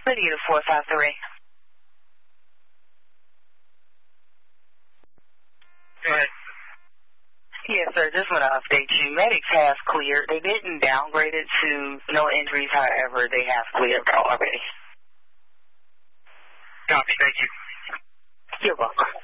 Lydia 453. Go ahead. Yes, sir. Just want to update you. Medics have cleared. They didn't downgrade it to no injuries. However, they have cleared already. Copy. Thank you. You're welcome.